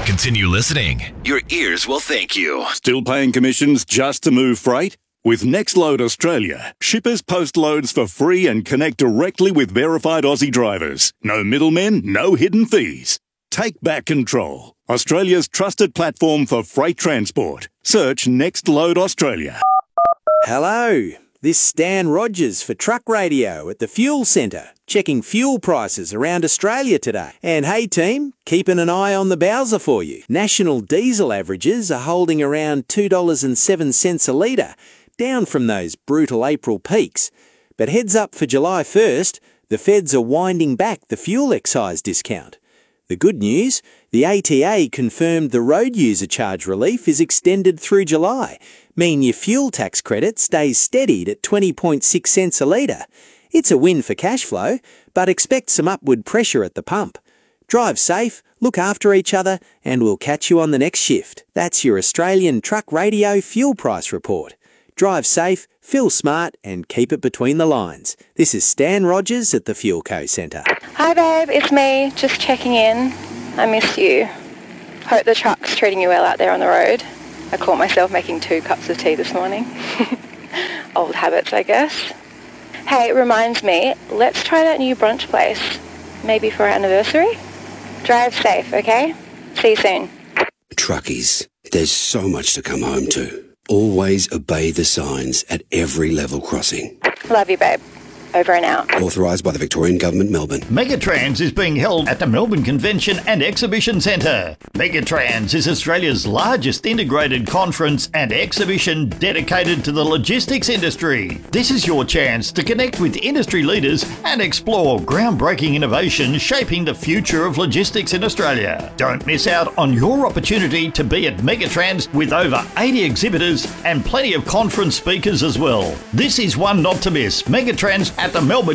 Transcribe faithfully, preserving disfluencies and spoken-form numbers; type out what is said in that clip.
Continue listening. Your ears will thank you. Still paying commissions just to move freight? With Nextload Australia, shippers post loads for free and connect directly with verified Aussie drivers. No middlemen, no hidden fees. Take back control. Australia's trusted platform for freight transport. Search Nextload Australia. Hello, this is Stan Rogers for Truck Radio at the Fuel Centre, checking fuel prices around Australia today. And hey team, keeping an eye on the Bowser for you. National diesel averages are holding around two dollars and seven cents a litre, down from those brutal April peaks. But heads up for July first, the feds are winding back the fuel excise discount. The good news, the A T A confirmed the road user charge relief is extended through July, meaning your fuel tax credit stays steadied at twenty point six cents a litre. It's a win for cash flow, but expect some upward pressure at the pump. Drive safe, look after each other, and we'll catch you on the next shift. That's your Australian Truck Radio Fuel Price Report. Drive safe, feel smart, and keep it between the lines. This is Stan Rogers at the Fuel Co Centre. Hi babe, it's me, just checking in. I missed you. Hope the truck's treating you well out there on the road. I caught myself making two cups of tea this morning. Old habits, I guess. Hey, it reminds me, let's try that new brunch place. Maybe for our anniversary? Drive safe, okay? See you soon. Truckies, there's so much to come home to. Always obey the signs at every level crossing. Love you, babe. Over and out. Authorised by the Victorian Government, Melbourne. Megatrans is being held at the Melbourne Convention and Exhibition Centre. Megatrans is Australia's largest integrated conference and exhibition dedicated to the logistics industry. This is your chance to connect with industry leaders and explore groundbreaking innovation shaping the future of logistics in Australia. Don't miss out on your opportunity to be at Megatrans with over eighty exhibitors and plenty of conference speakers as well. This is one not to miss. Megatrans at the Melbourne